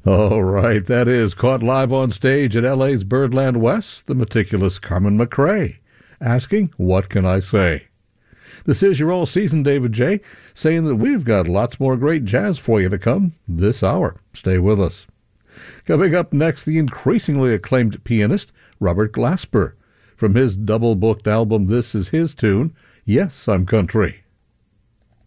All right, that is caught live on stage at LA's Birdland West, the meticulous Carmen McRae, asking, "What can I say?" This is your all-season David J., saying that we've got lots more great jazz for you to come this hour. Stay with us. Coming up next, the increasingly acclaimed pianist Robert Glasper. From his double-booked album, this is his tune, Yes, I'm Country.